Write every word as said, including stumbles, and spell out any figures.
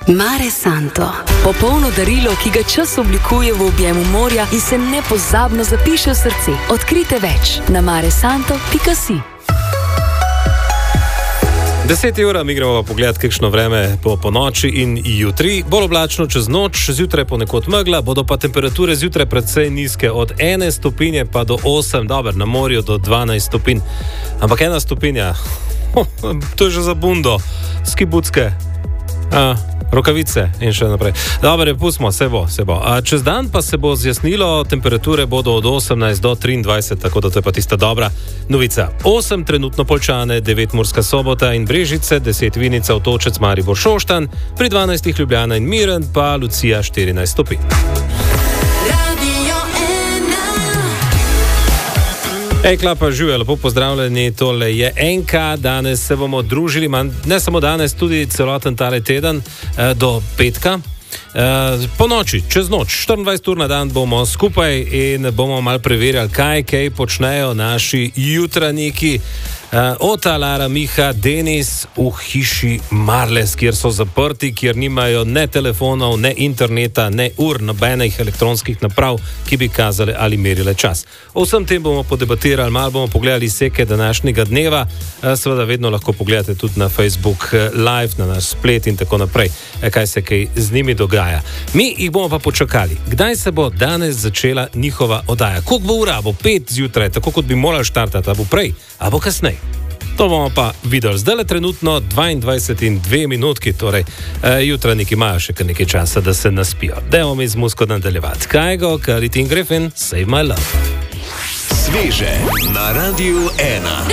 Mare Santo. Popolno darilo, ki ga čas oblikuje v objemu morja in se nepozabno zapiše v srce. Odkrite več na maresanto pika si. Deset ura, mi gremo pa pogledat, kakšno vreme bo po noči in jutri. Bolj oblačno čez noč, zjutraj ponekod megla, bodo pa temperature zjutraj predvsej nizke, od ene stopinje pa do osem, dober, na morju do dvanajst stopinj. Ampak ena stopinja, oh, to je že za bundo, skibucke, a, rokavice in še naprej. Dobre, pustimo, se bo, se bo. A čez dan pa se bo zjasnilo, temperature bodo od osemnajst do triindvajset, tako da to je pa tista dobra novica. osem trenutno Poljčane, devet Murska Sobota in Brežice, deset Vinica, Otočec, Maribor, Šoštanj, pri dvanajstih Ljubljana in Miren, pa Lucija štirinajst stopinj. Ej, klapa, živijo, lepo pozdravljeni, tole je en ka, danes se bomo družili, man, ne samo danes, tudi celoten tale teden eh, do petka. Eh, po noči, čez noč, štiriindvajset ur na dan bomo skupaj in bomo mal preverjali, kaj, kaj počnejo naši jutranjiki. Uh, Ota, Lara, Miha, Denis v hiši Marles, kjer so zaprti, kjer nimajo ne telefonov, ne interneta, ne ur, nobenih elektronskih naprav, ki bi kazali ali merile čas. O vsem tem bomo podebatirali, malo bomo pogledali seke današnjega dneva, uh, seveda vedno lahko pogledate tudi na Facebook Live, na naš splet in tako naprej, kaj se kaj z njimi dogaja. Mi jih bomo pa počakali. Kdaj se bo danes začela njihova oddaja? Koliko bo ura? Bo pet zjutraj, tako kot bi morali štartati, a bo prej, a bo kasneje? To bomo pa videli. Zdaj le trenutno dvaindvajset in dve minutki, torej eh, jutranjiki imajo še kar nekaj časa, da se naspijo. Dajmo mi z muziko nadaljevati. Kygo, Carly Griffin, Save My Love. Sveže na Radiu ena.